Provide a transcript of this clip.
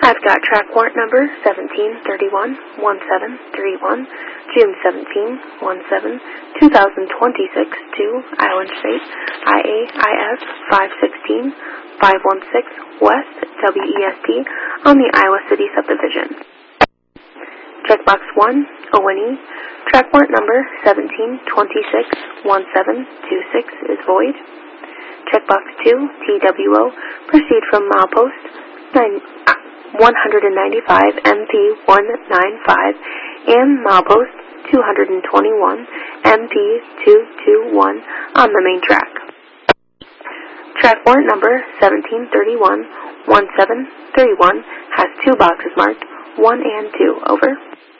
I've got track warrant number 1731-1731, June 17, 17, 2026 to Island State, IAIS 516, 516 West WEST on the Iowa City subdivision. Checkbox 1, O&E, track warrant number 1726-1726 is void. Checkbox 2, TWO, proceed from milepost 195 MP 195 and milepost 221 MP 221 on the main track. Track warrant number 1731-1731 has 2 boxes marked 1 and 2, over.